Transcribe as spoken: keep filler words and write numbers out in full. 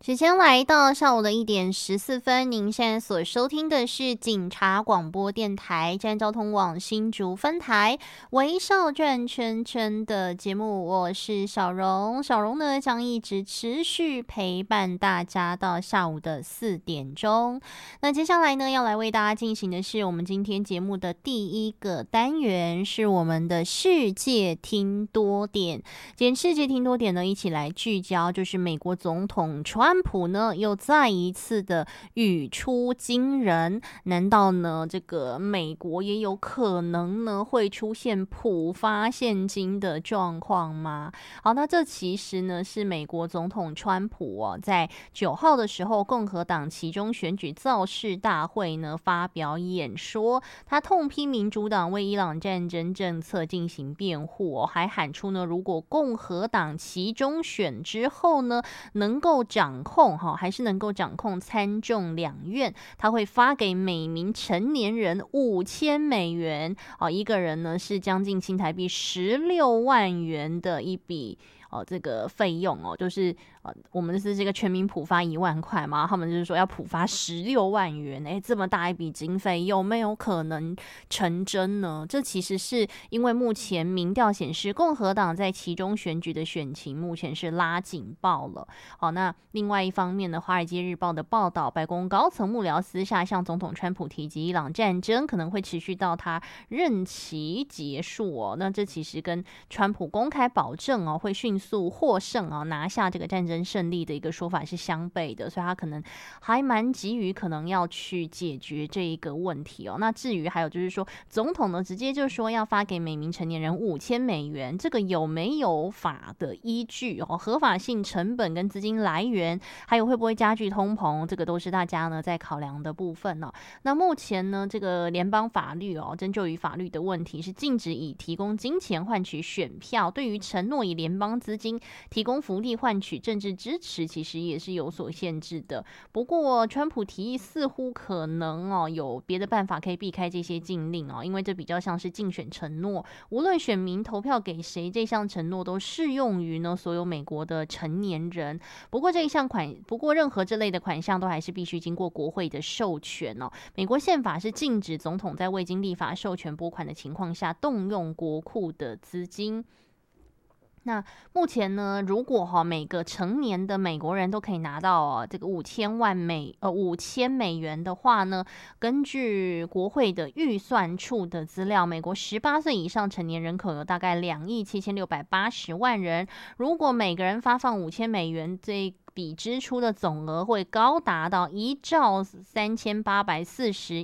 时间来到上午的一点十四分，您现在所收听的是警察广播电台站交通网新竹分台微笑转圈圈的节目，我是小荣。小荣呢将一直持续陪伴大家到下午的四点钟。那接下来呢要来为大家进行的是我们今天节目的第一个单元，是我们的世界听多点。今天世界听多点呢，一起来聚焦，就是美国总统川普呢又再一次的语出惊人，难道呢这个美国也有可能呢会出现普发现金的状况吗？好，那这其实呢是美国总统川普哦，在九号的时候共和党期中选举造势大会呢发表演说，他痛批民主党为伊朗战争政策进行辩护哦，还喊出呢如果共和党期中选之后呢能够掌控哈，还是能够掌控参众两院，他会发给每名成年人五千美元哦，一个人呢是将近新台币十六万元的一笔哦，这个费用哦，就是呃，我们是这个全民普发一万块嘛，他们就是说要普发十六万元，哎，这么大一笔经费有没有可能成真呢？这其实是因为目前民调显示，共和党在其中选举的选情目前是拉警报了。好，那另外一方面呢，《华尔街日报》的报道，白宫高层幕僚私下向总统川普提及，伊朗战争可能会持续到他任期结束哦。那这其实跟川普公开保证哦，会迅速获胜哦，拿下这个战争胜利的一个说法是相悖的，所以他可能还蛮急于可能要去解决这一个问题哦。那至于还有就是说，总统呢直接就说要发给每名成年人五千美元，这个有没有法的依据哦？合法性、成本跟资金来源，还有会不会加剧通膨，这个都是大家呢在考量的部分哦。那目前呢，这个联邦法律哦，针就于法律的问题是禁止以提供金钱换取选票，对于承诺以联邦资金提供福利换取政治支持，其实也是有所限制的。不过，川普提议似乎可能哦有别的办法可以避开这些禁令哦，因为这比较像是竞选承诺，无论选民投票给谁，这项承诺都适用于呢所有美国的成年人。不过这一项款，不过任何这类的款项都还是必须经过国会的授权哦。美国宪法是禁止总统在未经立法授权拨款的情况下动用国库的资金。那目前呢，如果哈、哦、每个成年的美国人都可以拿到、哦、这个五千万美呃五千美元的话呢，根据国会的预算处的资料，美国十八岁以上成年人口有大概两亿七千六百八十万人。如果每个人发放五千美元，这笔支出的总额会高达到一兆三千八百四十